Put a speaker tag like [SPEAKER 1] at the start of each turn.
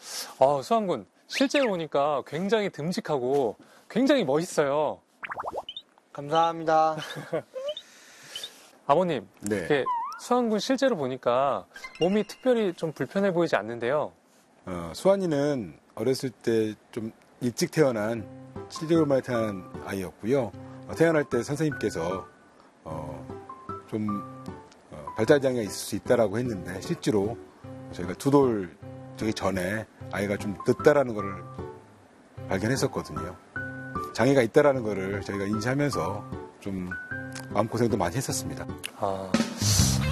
[SPEAKER 1] 수환군, 실제로 보니까 굉장히 듬직하고 굉장히 멋있어요.
[SPEAKER 2] 감사합니다.
[SPEAKER 1] 아버님,
[SPEAKER 3] 네.
[SPEAKER 1] 이렇게 수환군 실제로 보니까 몸이 특별히 좀 불편해 보이지 않는데요.
[SPEAKER 3] 수환이는 어렸을 때 좀 일찍 태어난 7개월 만에 태어난 아이였고요. 태어날 때 선생님께서 좀 발달 장애가 있을 수 있다라고 했는데 실제로 저희가 2돌 되기 전에 아이가 좀 늦다라는 것을 발견했었거든요. 장애가 있다라는 것을 저희가 인지하면서 좀 마음고생도 많이 했었습니다.